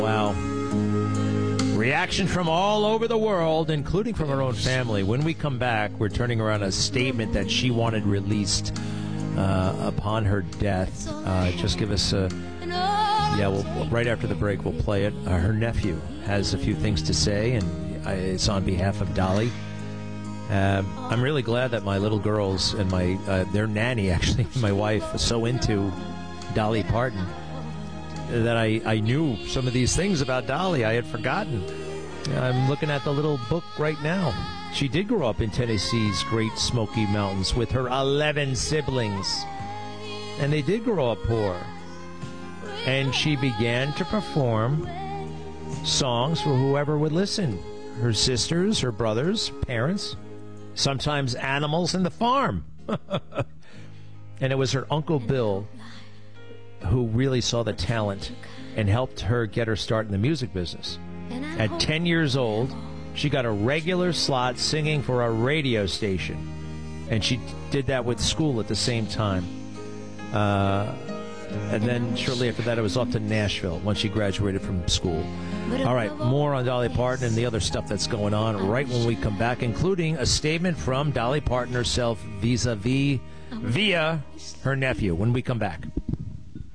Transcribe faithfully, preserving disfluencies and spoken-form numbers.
Wow. Reaction from all over the world, including from her own family. When we come back, we're turning around a statement that she wanted released uh, upon her death. Uh, just give us a... Yeah, we'll, right after the break, we'll play it. Uh, her nephew has a few things to say, and I, it's on behalf of Dolly. Uh, I'm really glad that my little girls and my uh, their nanny, actually, my wife, is so into Dolly Parton that I, I knew some of these things about Dolly I had forgotten. I'm looking at the little book right now. She did grow up in Tennessee's Great Smoky Mountains with her eleven siblings, and they did grow up poor. And she began to perform songs for whoever would listen. Her sisters, her brothers, parents, sometimes animals in the farm. And it was her Uncle Bill who really saw the talent and helped her get her start in the music business. At ten years old, she got a regular slot singing for a radio station. And she did that with school at the same time. Uh... And then shortly after that, it was off to Nashville once she graduated from school. All right, more on Dolly Parton and the other stuff that's going on right when we come back, including a statement from Dolly Parton herself vis-a-vis via her nephew when we come back.